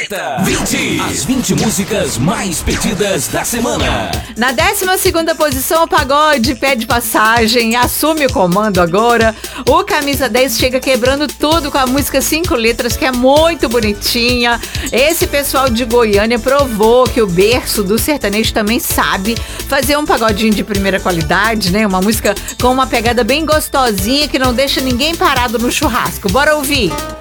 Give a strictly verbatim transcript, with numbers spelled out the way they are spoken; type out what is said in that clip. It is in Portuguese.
Planeta vinte. As vinte músicas mais pedidas da semana. Na décima segunda posição, o Pagode pede passagem, assume o comando agora. O Camisa dez chega quebrando tudo com a música Cinco Letras, que é muito bonitinha. Esse pessoal de Goiânia provou que o berço do sertanejo também sabe fazer um pagodinho de primeira qualidade, né? Uma música com uma pegada bem gostosinha que não deixa ninguém parado no churrasco. Bora ouvir!